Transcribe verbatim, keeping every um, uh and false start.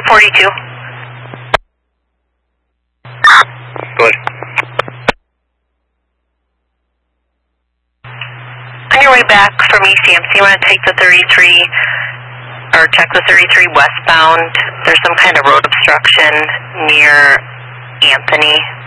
forty-two. Go ahead. On your way back from E C M C, you want to take the thirty-three, or check the thirty-three westbound. There's some kind of road obstruction near Anthony.